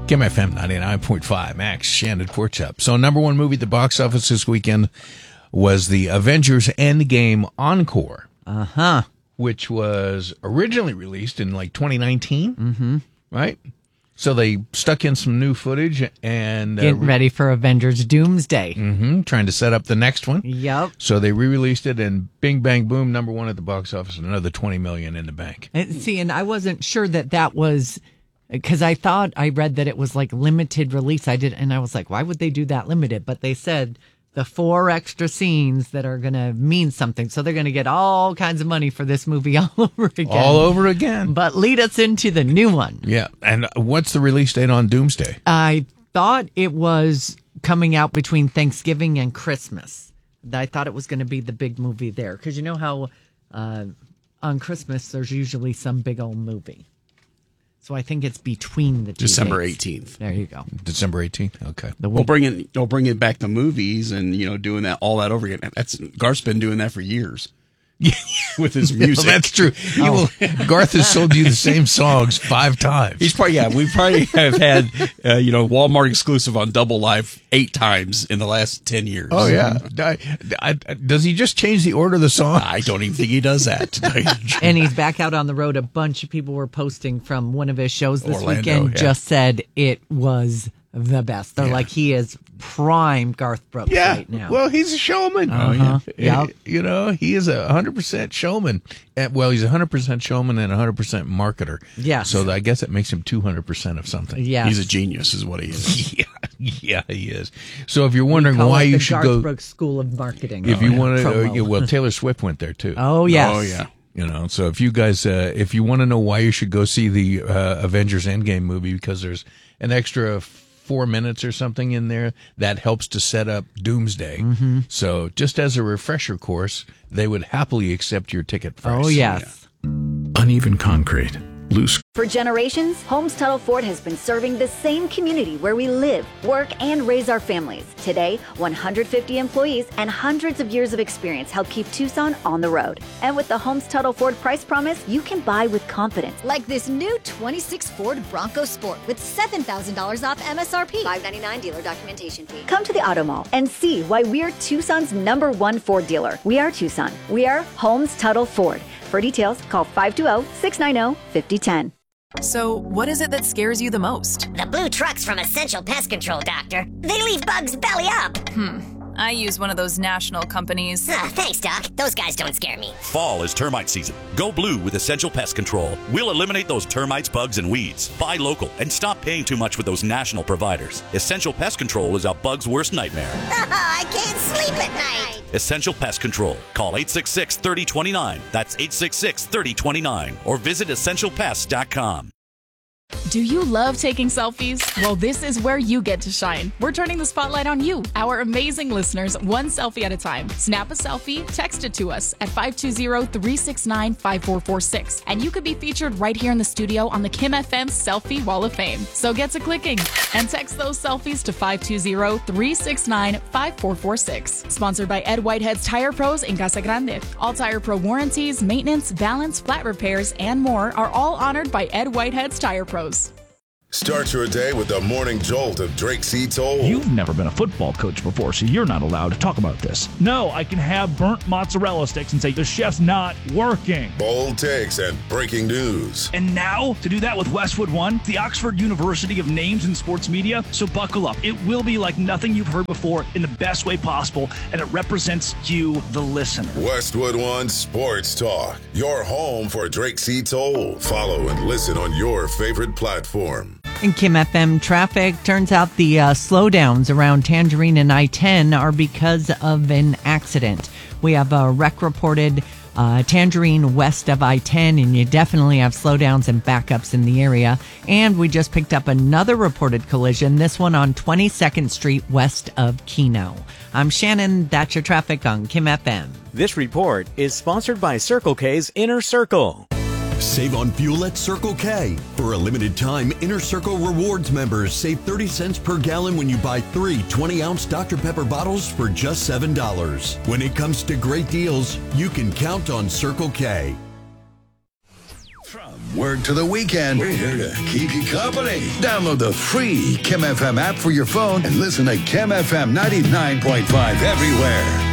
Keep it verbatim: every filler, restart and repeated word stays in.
Kim F M ninety-nine point five, Max, Shannon, Porch Up. So number one movie at the box office this weekend was the Avengers Endgame Encore. Uh-huh. Which was originally released in like twenty nineteen, mm-hmm. right? So they stuck in some new footage and... Uh, Getting ready for Avengers Doomsday. Mm-hmm, trying to set up the next one. Yep. So they re-released it and bing, bang, boom, number one at the box office and another twenty million dollars in the bank. And, see, and I wasn't sure that that was... Because I thought, I read that it was like limited release. I did, and I was like, why would they do that limited? But they said the four extra scenes that are going to mean something. So they're going to get all kinds of money for this movie all over again. All over again. But lead us into the new one. Yeah. And what's the release date on Doomsday? I thought it was coming out between Thanksgiving and Christmas. I thought it was going to be the big movie there. Because you know how uh, on Christmas there's usually some big old movie. So I think it's between the two. December dates. eighteenth. There you go. December eighteenth. Okay. The We'll bring it. We'll bring it back to movies, and you know, doing that all that over again. That's Garth's been doing that for years. With his music. Well, that's true. He will, Garth has sold you the same songs five times. He's probably yeah. We probably have had uh, you know Walmart exclusive on Double Live eight times in the last ten years. Oh yeah. I, I, does he just change the order of the song? I don't even think he does that. To tell you the truth. And he's back out on the road. A bunch of people were posting from one of his shows this Orlando, weekend. yeah. Just said it was the best. They're Yeah. like, he is prime Garth Brooks Yeah. right now. Well, he's a showman. Uh-huh. yeah. Yep. You know, he is a hundred percent showman. And, well, he's a hundred percent showman and a hundred percent marketer. Yes. So I guess it makes him two hundred percent of something. Yes. He's a genius, is what he is. Yeah. Yeah, he is. So if you're wondering Call why it you the should Garth go, Brooks School of Marketing. if you want to, Promo. uh, well, Taylor Swift went there too. Oh, yes. Oh yeah. You know, so if you guys, uh, if you want to know why you should go see the uh, Avengers Endgame movie, because there's an extra four minutes or something in there that helps to set up Doomsday. Mm-hmm. So just as a refresher course, they would happily accept your ticket price. Oh, yes. Uneven concrete, loose. For generations, Holmes Tuttle Ford has been serving the same community where we live, work, and raise our families. Today, one hundred fifty employees and hundreds of years of experience help keep Tucson on the road. And with the Holmes Tuttle Ford price promise, you can buy with confidence. Like this new twenty-six Ford Bronco Sport with seven thousand dollars off M S R P. five ninety-nine dealer documentation fee. Come to the Auto Mall and see why we're Tucson's number one Ford dealer. We are Tucson. We are Holmes Tuttle Ford. For details, call five two zero, six nine zero, five zero one zero. So, what is it that scares you the most? The blue trucks from Essential Pest Control, Doctor. They leave bugs belly up. Hmm. I use one of those national companies. Uh, thanks, Doc. Those guys don't scare me. Fall is termite season. Go blue with Essential Pest Control. We'll eliminate those termites, bugs, and weeds. Buy local and stop paying too much with those national providers. Essential Pest Control is a bug's worst nightmare. I can't sleep at night. Essential Pest Control. Call eight six six, three zero two nine. That's eight six six, three zero two nine. Or visit essential pest dot com. Do you love taking selfies? Well, this is where you get to shine. We're turning the spotlight on you, our amazing listeners, one selfie at a time. Snap a selfie, text it to us at five two zero, three six nine, five four four six, and you could be featured right here in the studio on the Kim F M Selfie Wall of Fame. So get to clicking and text those selfies to five two zero, three six nine, five four four six. Sponsored by Ed Whitehead's Tire Pros in Casa Grande. All Tire Pro warranties, maintenance, balance, flat repairs, and more are all honored by Ed Whitehead's Tire Pros. Start your day with the morning jolt of Drake C. Toll. You've never been a football coach before, so you're not allowed to talk about this. No, I can have burnt mozzarella sticks and say the chef's not working. Bold takes and breaking news. And now, to do that with Westwood One, the Oxford University of Names in Sports Media. So buckle up. It will be like nothing you've heard before in the best way possible, and it represents you, the listener. Westwood One Sports Talk, your home for Drake C. Toll. Follow and listen on your favorite platform. In Kim F M traffic, turns out the uh, slowdowns around Tangerine and I ten are because of an accident. We have a wreck reported uh, Tangerine west of I ten, and you definitely have slowdowns and backups in the area. And we just picked up another reported collision, this one on twenty-second Street west of Keno. I'm Shannon, that's your traffic on Kim F M. This report is sponsored by Circle K's Inner Circle. Save on fuel at Circle K. For a limited time, Inner Circle Rewards members save thirty cents per gallon when you buy three twenty-ounce Doctor Pepper bottles for just seven dollars. When it comes to great deals, you can count on Circle K. From work to the weekend, we're here to keep you company. Download the free Kim F M app for your phone and listen to Kim F M ninety-nine point five everywhere.